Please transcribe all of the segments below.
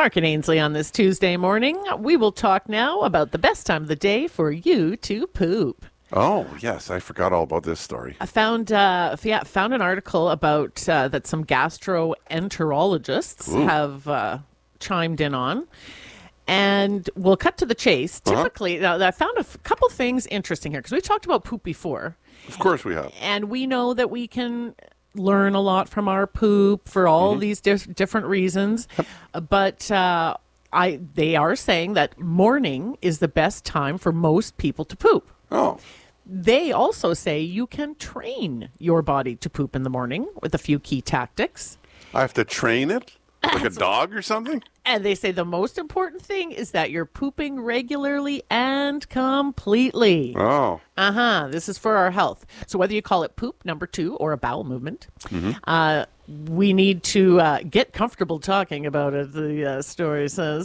Mark and Ainsley on this Tuesday morning. We will talk now about the best time of the day for you to poop. Oh, yes. I forgot all about this story. I found an article about that some gastroenterologists have chimed in on. And we'll cut to the chase. Typically, now, I found a couple things interesting here because we've talked about poop before. Of course we have. And we know that we can learn a lot from our poop for all these different reasons. But they are saying that morning is the best time for most people to poop. Oh. They also say you can train your body to poop in the morning with a few key tactics. I have to train it? Like a dog or something? And they say the most important thing is that you're pooping regularly and completely. Oh. This is for our health. So whether you call it poop, number 2, or a bowel movement, we need to get comfortable talking about it, the story says.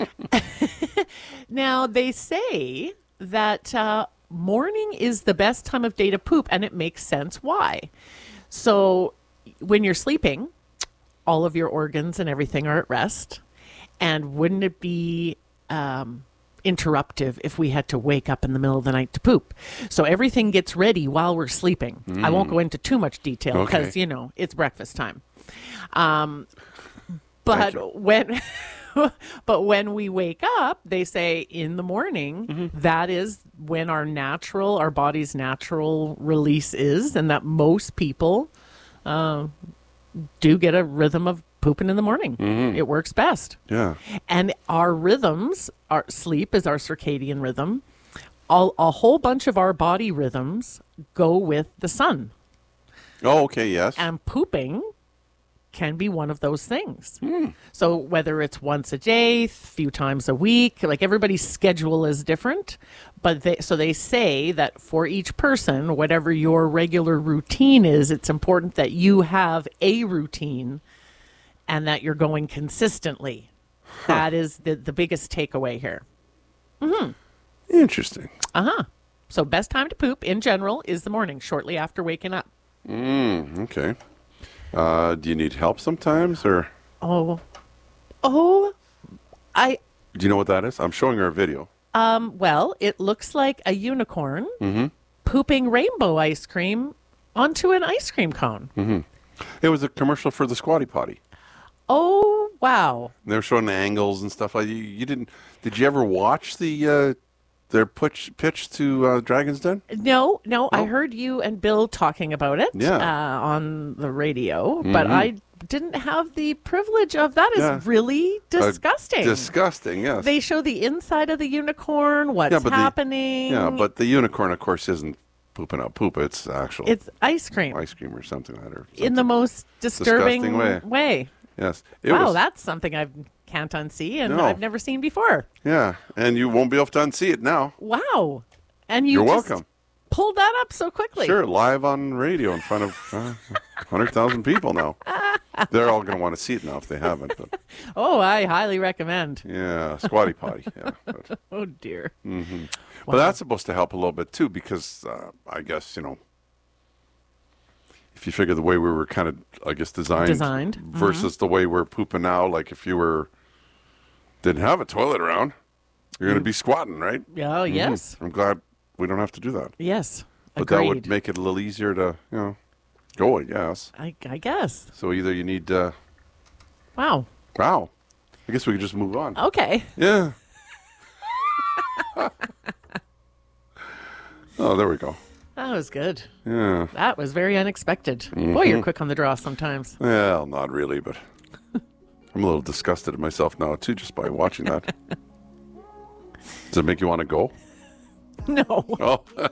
Now, they say that morning is the best time of day to poop, and it makes sense why. So when you're sleeping, all of your organs and everything are at rest. And wouldn't it be interruptive if we had to wake up in the middle of the night to poop? So everything gets ready while we're sleeping. I won't go into too much detail because, it's breakfast time. But when we wake up, they say in the morning, that is when our body's natural release is, and that most people do get a rhythm of pooping in the morning. It works best. Yeah. And our rhythms, our sleep is our circadian rhythm. A whole bunch of our body rhythms go with the sun. Oh, okay, yes. And pooping can be one of those things. So whether it's once a day, few times a week, like everybody's schedule is different. But they say that for each person, whatever your regular routine is, it's important that you have a routine and that you're going consistently. That is the biggest takeaway here. Interesting. So best time to poop in general is the morning, shortly after waking up. Okay. Do you need help sometimes, or? Do you know what that is? I'm showing her a video. Well, it looks like a unicorn pooping rainbow ice cream onto an ice cream cone. It was a commercial for the Squatty Potty. Oh, wow. They were showing the angles and stuff like that. You didn't? Did you ever watch their pitch to Dragon's Den? No, I heard you and Bill talking about it on the radio, but I didn't have the privilege of that. Is really disgusting. Disgusting, yes. They show the inside of the unicorn, what's happening. But the unicorn, of course, isn't pooping out poop. It's actual. It's ice cream. Ice cream or something like that. Or in the most disturbing way. Yes. That's something I can't unsee, and I've never seen before. Yeah, and you won't be able to unsee it now. Wow. And you're welcome. Pulled that up so quickly. Sure, live on radio in front of 100,000 people now. They're all going to want to see it now if they haven't. But. I highly recommend. Yeah, Squatty Potty. Yeah. Oh, dear. Wow. But that's supposed to help a little bit, too, because I guess, if you figure the way we were kind of, designed versus the way we're pooping now, like if you didn't have a toilet around, you're going to be squatting, right? Oh, yes. I'm glad we don't have to do that. Yes, but agreed. That would make it a little easier to, go, I guess. I guess. So either you need... Wow. I guess we could just move on. Okay. Yeah. Oh, there we go. That was good. Yeah. That was very unexpected. Boy, you're quick on the draw sometimes. Well, not really, but I'm a little disgusted at myself now, too, just by watching that. Does it make you want to go? No. Oh.